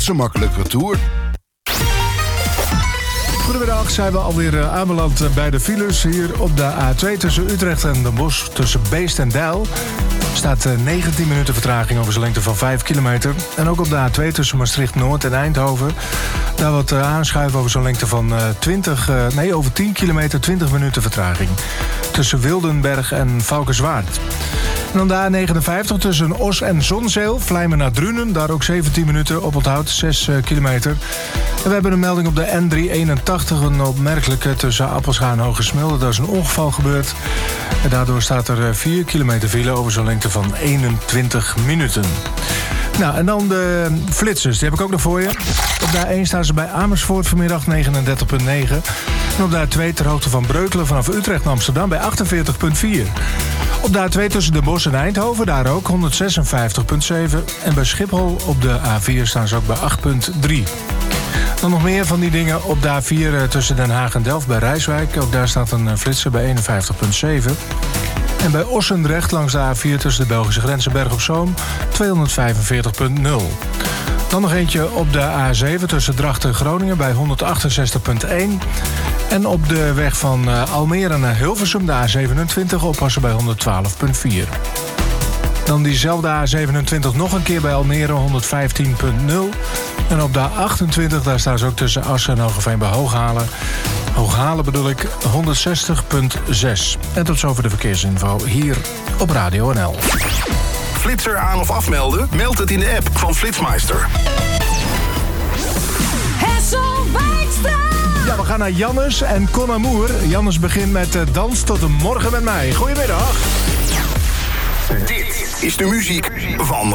zo makkelijk retour. Goedemiddag, zijn we alweer aanbeland bij de files. Hier op de A2 tussen Utrecht en Den Bosch, tussen Beest en Deil. Staat 19 minuten vertraging over zo'n lengte van 5 kilometer. En ook op de A2 tussen Maastricht-Noord en Eindhoven. Daar wat aanschuiven over zo'n lengte van 10 kilometer, 20 minuten vertraging. Tussen Wildenberg en Valkenswaard. En dan de A59 tussen Os en Zonzeel, Vlijmen naar Drunen. Daar ook 17 minuten op onthoud, 6 kilometer. En we hebben een melding op de N381, een opmerkelijke tussen Appelscha en Hogesmilde. Daar is een ongeval gebeurd. En daardoor staat er 4 kilometer file over zo'n lengte van 21 minuten. Nou, en dan de flitsers, die heb ik ook nog voor je. Op de A1 staan ze bij Amersfoort vanmiddag 39,9. En op de A2 ter hoogte van Breukelen vanaf Utrecht naar Amsterdam bij 48,4. Op de A2 tussen Den Bosch en Eindhoven, daar ook 156,7. En bij Schiphol op de A4 staan ze ook bij 8,3. Dan nog meer van die dingen op de A4 tussen Den Haag en Delft bij Rijswijk. Ook daar staat een flitser bij 51,7. En bij Ossendrecht langs de A4 tussen de Belgische grens en Berg op Zoom 245,0. Dan nog eentje op de A7 tussen Drachten en Groningen bij 168,1. En op de weg van Almere naar Hilversum, de A27, oppassen bij 112,4. Dan diezelfde A27 nog een keer bij Almere, 115,0. En op de A28, daar staan ze ook tussen Assen en Hogeveen bij Hooghalen. Hooghalen bedoel ik, 160,6. En tot zover de verkeersinfo hier op Radio NL. Flitser aan of afmelden? Meld het in de app van Flitsmeister. Hessel Wijkstra! Ja, we gaan naar Jannes en Con Amour. Jannes begint met Dans tot de morgen met mij. Goedemiddag. Dit is de muziek van